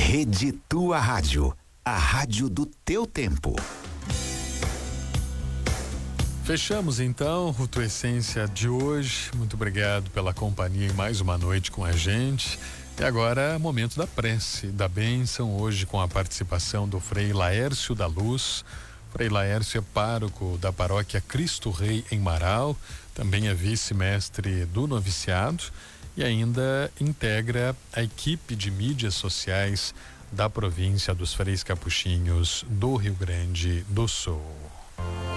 Rede Tua Rádio, a rádio do teu tempo. Fechamos então o Tua Essência de hoje. Muito obrigado pela companhia em mais uma noite com a gente. E agora, momento da prece, da bênção, hoje com a participação do Frei Laércio da Luz. Frei Laércio é pároco da paróquia Cristo Rei em Marau, também é vice-mestre do noviciado e ainda integra a equipe de mídias sociais da província dos Freis Capuchinhos do Rio Grande do Sul.